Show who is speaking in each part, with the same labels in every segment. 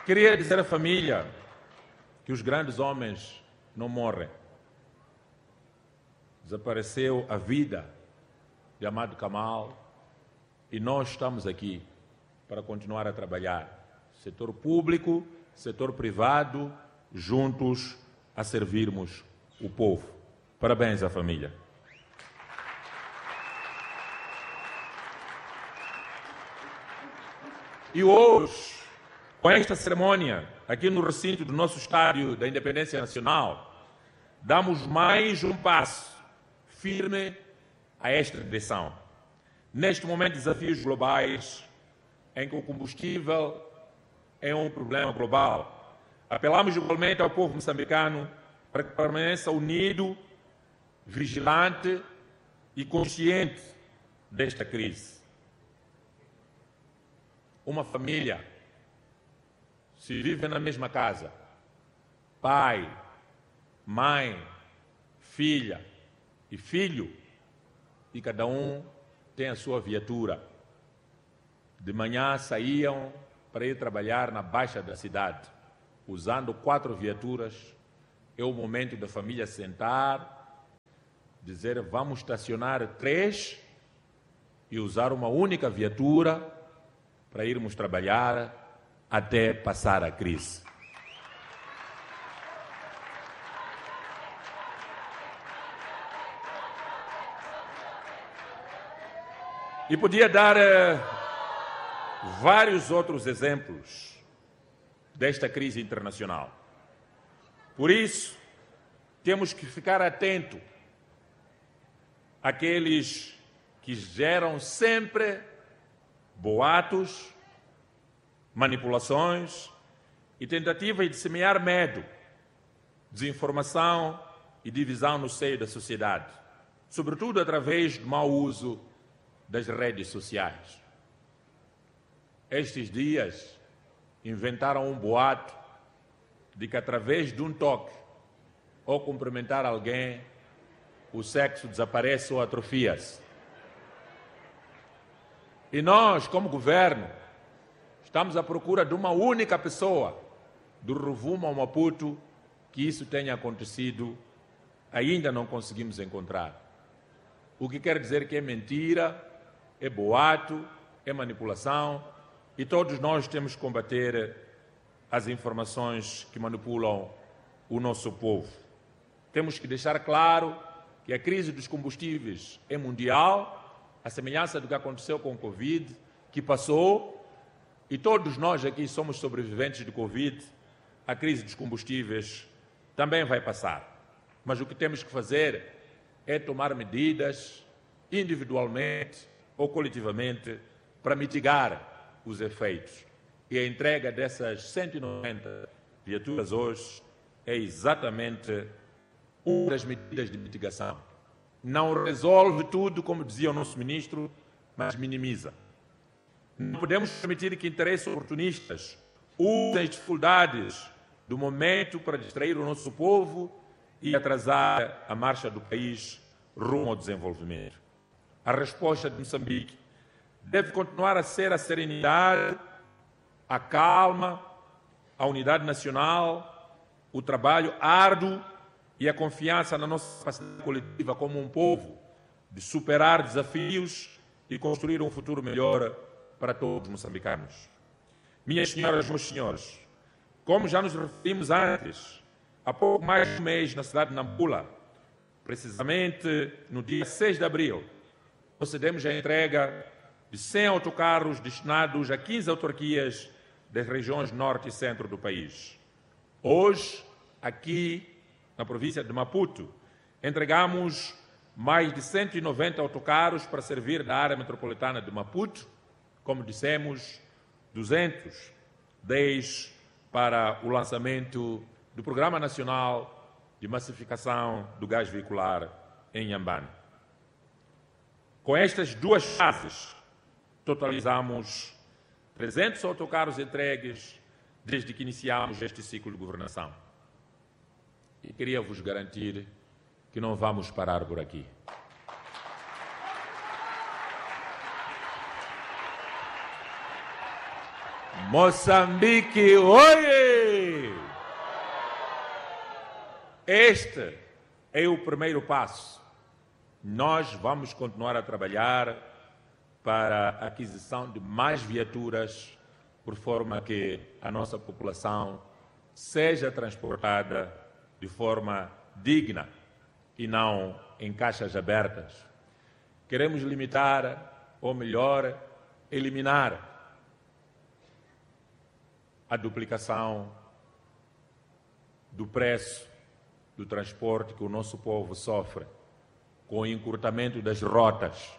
Speaker 1: Queria dizer à família que os grandes homens não morrem. Desapareceu a vida de Amado Kamal e nós estamos aqui para continuar a trabalhar. Setor público, setor privado, juntos a servirmos o povo. Parabéns à família. E hoje, com esta cerimônia, aqui no recinto do nosso Estádio da Independência Nacional, damos mais um passo firme a esta direção. Neste momento de desafios globais, em que o combustível é um problema global, apelamos igualmente ao povo moçambicano para que permaneça unido, vigilante e consciente desta crise. Uma família, se vive na mesma casa, pai, mãe, filha e filho, e cada um tem a sua viatura. De manhã saíam para ir trabalhar na baixa da cidade, usando 4 viaturas. É o momento da família sentar, dizer vamos estacionar 3 e usar uma única viatura para irmos trabalhar até passar a crise. E podia dar vários outros exemplos desta crise internacional. Por isso, temos que ficar atentos àqueles que geram sempre boatos, manipulações e tentativas de semear medo, desinformação e divisão no seio da sociedade, sobretudo através do mau uso das redes sociais. Estes dias inventaram um boato de que através de um toque ou cumprimentar alguém, o sexo desaparece ou atrofia-se. E nós, como governo, estamos à procura de uma única pessoa, do Rovuma ao Maputo, que isso tenha acontecido, ainda não conseguimos encontrar. O que quer dizer que é mentira, é boato, é manipulação, e todos nós temos que combater as informações que manipulam o nosso povo. Temos que deixar claro que a crise dos combustíveis é mundial, a semelhança do que aconteceu com o Covid, que passou, e todos nós aqui somos sobreviventes de Covid, a crise dos combustíveis também vai passar. Mas o que temos que fazer é tomar medidas individualmente ou coletivamente para mitigar os efeitos. E a entrega dessas 190 viaturas hoje é exatamente uma das medidas de mitigação. Não resolve tudo, como dizia o nosso ministro, mas minimiza. Não podemos permitir que interesses oportunistas usem as dificuldades do momento para distrair o nosso povo e atrasar a marcha do país rumo ao desenvolvimento. A resposta de Moçambique deve continuar a ser a serenidade, a calma, a unidade nacional, o trabalho árduo e a confiança na nossa capacidade coletiva como um povo de superar desafios e construir um futuro melhor para todos os moçambicanos. Minhas senhoras e meus senhores, como já nos referimos antes, há pouco mais de um mês na cidade de Nampula, precisamente no dia 6 de abril, procedemos à entrega de 100 autocarros destinados a 15 autarquias das regiões norte e centro do país. Hoje, aqui na província de Maputo, entregamos mais de 190 autocarros para servir da área metropolitana de Maputo, como dissemos, 210 para o lançamento do Programa Nacional de Massificação do Gás Veicular em Inhambane. Com estas duas fases, totalizamos 300 autocarros entregues desde que iniciamos este ciclo de governação. E queria vos garantir que não vamos parar por aqui. Moçambique, oi! Este é o primeiro passo. Nós vamos continuar a trabalhar para a aquisição de mais viaturas, por forma que a nossa população seja transportada de forma digna e não em caixas abertas. Queremos limitar, ou melhor, eliminar a duplicação do preço do transporte que o nosso povo sofre, com o encurtamento das rotas.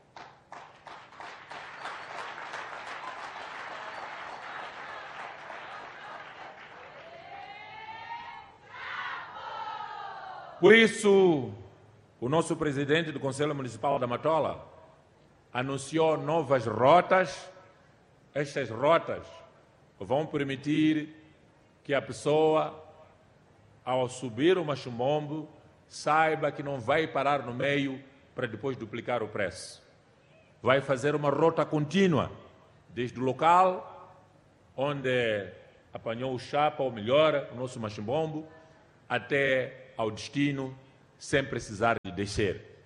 Speaker 1: Por isso, o nosso presidente do Conselho Municipal da Matola anunciou novas rotas. Estas rotas vão permitir que a pessoa, ao subir o Machumbombo, saiba que não vai parar no meio para depois duplicar o preço. Vai fazer uma rota contínua, desde o local onde apanhou o chapa, ou melhor, o nosso Machumbombo, até ao destino, sem precisar de descer.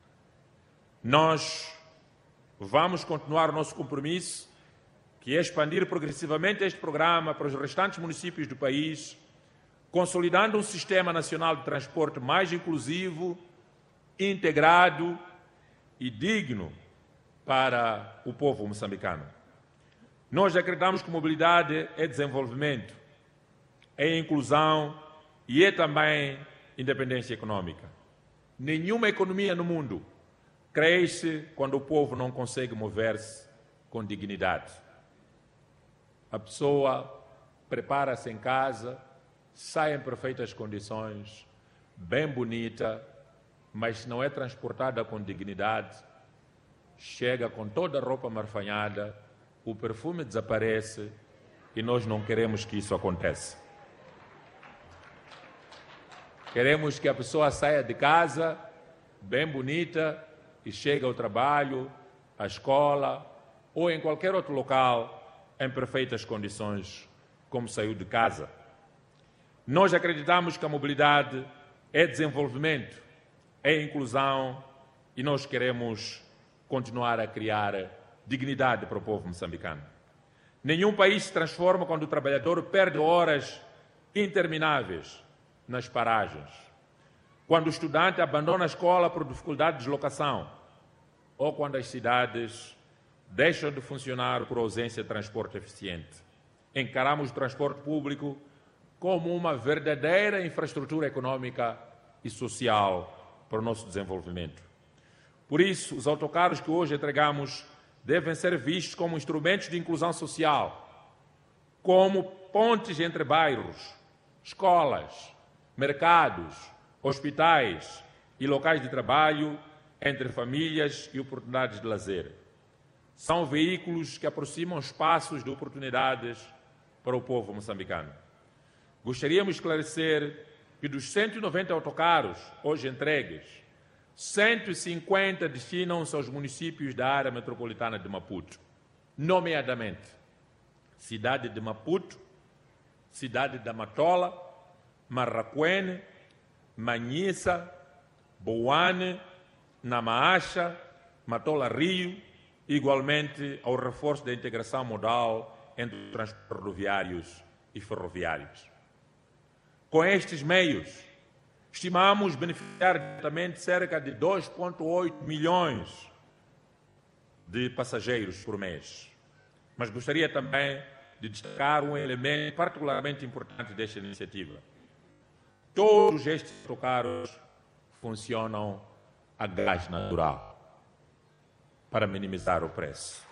Speaker 1: Nós vamos continuar o nosso compromisso, que é expandir progressivamente este programa para os restantes municípios do país, consolidando um sistema nacional de transporte mais inclusivo, integrado e digno para o povo moçambicano. Nós acreditamos que mobilidade é desenvolvimento, é inclusão e é também independência econômica. Nenhuma economia no mundo cresce quando o povo não consegue mover-se com dignidade. A pessoa prepara-se em casa, sai em perfeitas condições, bem bonita, mas se não é transportada com dignidade, chega com toda a roupa marfanhada, o perfume desaparece e nós não queremos que isso aconteça. Queremos que a pessoa saia de casa bem bonita e chegue ao trabalho, à escola ou em qualquer outro local em perfeitas condições, como saiu de casa. Nós acreditamos que a mobilidade é desenvolvimento, é inclusão e nós queremos continuar a criar dignidade para o povo moçambicano. Nenhum país se transforma quando o trabalhador perde horas intermináveis nas paragens, quando o estudante abandona a escola por dificuldade de deslocação ou quando as cidades deixam de funcionar por ausência de transporte eficiente. Encaramos o transporte público como uma verdadeira infraestrutura econômica e social para o nosso desenvolvimento. Por isso, os autocarros que hoje entregamos devem ser vistos como instrumentos de inclusão social, como pontes entre bairros, escolas, mercados, hospitais e locais de trabalho, entre famílias e oportunidades de lazer. São veículos que aproximam espaços de oportunidades para o povo moçambicano. Gostaríamos de esclarecer que dos 190 autocarros hoje entregues, 150 destinam-se aos municípios da área metropolitana de Maputo, nomeadamente cidade de Maputo, cidade da Matola, Marraquene, Manhissa, Boane, Namaacha, Matola Rio, igualmente ao reforço da integração modal entre os transportes rodoviários e ferroviários. Com estes meios, estimamos beneficiar diretamente cerca de 2,8 milhões de passageiros por mês. Mas gostaria também de destacar um elemento particularmente importante desta iniciativa. Todos estes autocarros funcionam a gás natural para minimizar o preço.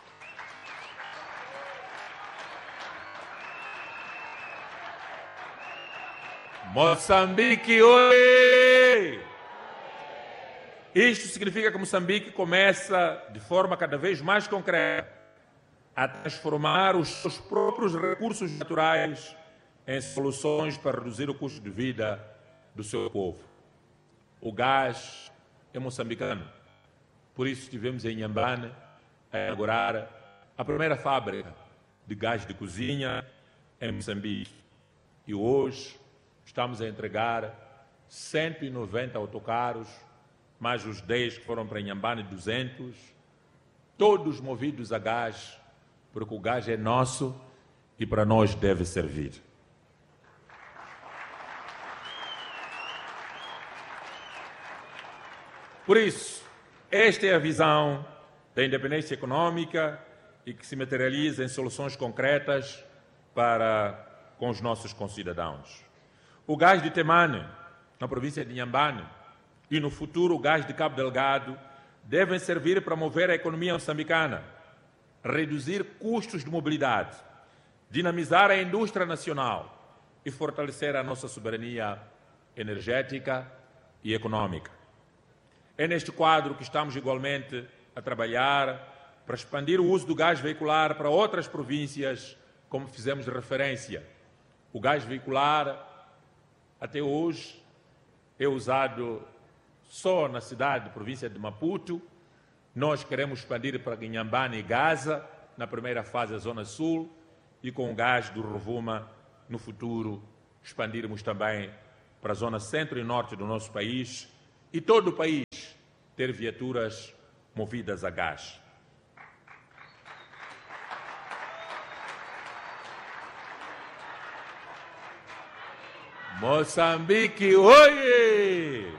Speaker 1: Moçambique, oi! Isto significa que Moçambique começa, de forma cada vez mais concreta, a transformar os seus próprios recursos naturais em soluções para reduzir o custo de vida do seu povo. O gás é moçambicano. Por isso estivemos em Inhambane a inaugurar a primeira fábrica de gás de cozinha em Moçambique. E hoje estamos a entregar 190 autocarros, mais os 10 que foram para Inhambane, 200, todos movidos a gás, porque o gás é nosso e para nós deve servir. Por isso, esta é a visão da independência econômica e que se materializa em soluções concretas com os nossos concidadãos. O gás de Temane, na província de Inhambane, e no futuro o gás de Cabo Delgado, devem servir para mover a economia moçambicana, reduzir custos de mobilidade, dinamizar a indústria nacional e fortalecer a nossa soberania energética e econômica. É neste quadro que estamos igualmente a trabalhar para expandir o uso do gás veicular para outras províncias, como fizemos referência. O gás veicular, até hoje, é usado só na cidade, província de Maputo. Nós queremos expandir para Inhambane e Gaza, na primeira fase, a Zona Sul, e com o gás do Rovuma, no futuro, expandirmos também para a Zona Centro e Norte do nosso país e todo o país ter viaturas movidas a gás. Moçambique, oie!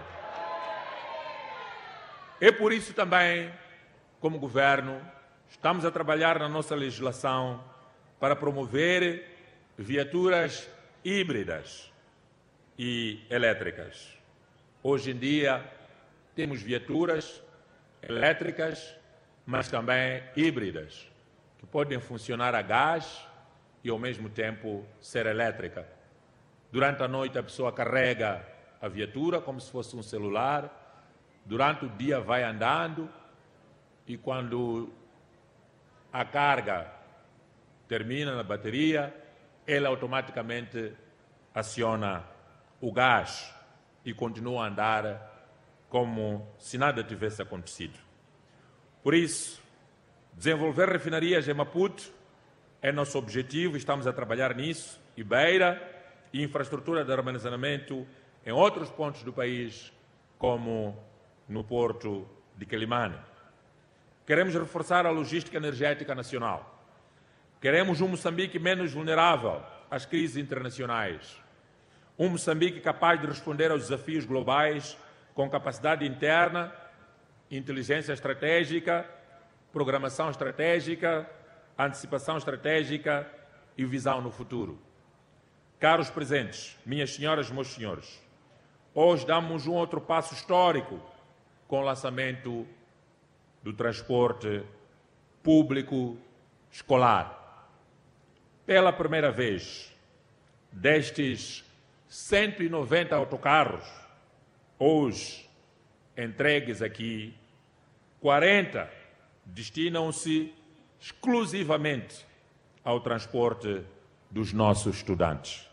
Speaker 1: É por isso também, como governo, estamos a trabalhar na nossa legislação para promover viaturas híbridas e elétricas. Hoje em dia, temos viaturas elétricas, mas também híbridas, que podem funcionar a gás e, ao mesmo tempo, ser elétrica. Durante a noite, a pessoa carrega a viatura como se fosse um celular. Durante o dia, vai andando e, quando a carga termina na bateria, ela automaticamente aciona o gás e continua a andar como se nada tivesse acontecido. Por isso, desenvolver refinarias em Maputo é nosso objetivo, estamos a trabalhar nisso, e Beira, e infraestrutura de armazenamento em outros pontos do país, como no porto de Quelimane. Queremos reforçar a logística energética nacional. Queremos um Moçambique menos vulnerável às crises internacionais. Um Moçambique capaz de responder aos desafios globais com capacidade interna, inteligência estratégica, programação estratégica, antecipação estratégica e visão no futuro. Caros presentes, minhas senhoras e meus senhores, hoje damos um outro passo histórico com o lançamento do transporte público escolar. Pela primeira vez, destes 190 autocarros, hoje entregues aqui, 40 destinam-se exclusivamente ao transporte dos nossos estudantes.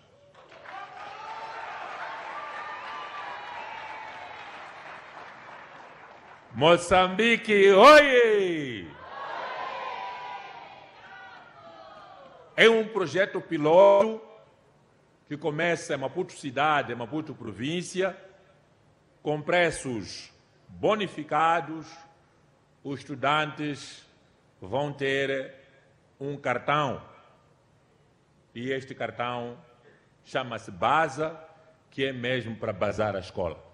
Speaker 1: Moçambique, oie! É um projeto piloto que começa em Maputo cidade, em Maputo província, com preços bonificados. Os estudantes vão ter um cartão, e este cartão chama-se BASA, que é mesmo para basar a escola.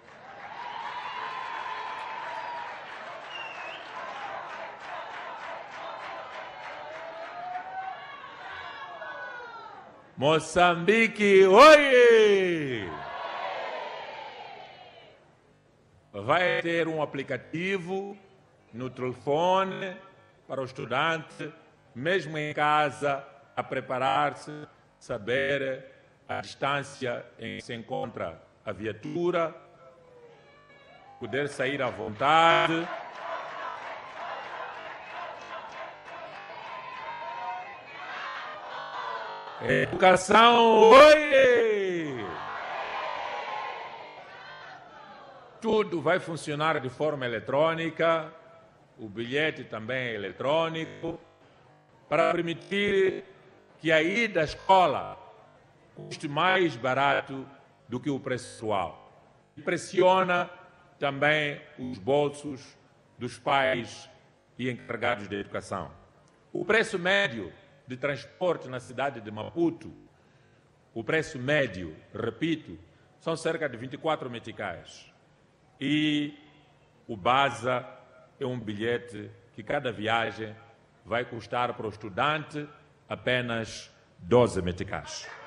Speaker 1: Moçambique, oie! Vai ter um aplicativo no telefone para o estudante, mesmo em casa, a preparar-se, saber a distância em que se encontra a viatura, poder sair à vontade. Educação, oie! Tudo vai funcionar de forma eletrônica, o bilhete também é eletrônico, para permitir que a ida à escola custe mais barato do que o preço atual. E pressiona também os bolsos dos pais e encarregados de educação. O preço médio de transporte na cidade de Maputo, o preço médio, repito, são cerca de 24 meticais. E o BASA é um bilhete que cada viagem vai custar para o estudante apenas 12 meticais.